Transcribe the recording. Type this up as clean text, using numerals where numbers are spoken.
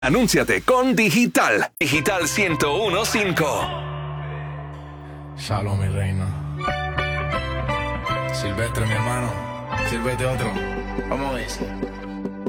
Anúnciate con Digital. Digital 101.5. Shalom, mi reina. Silvestre, mi hermano. Sírvete otro. Vamos a ver.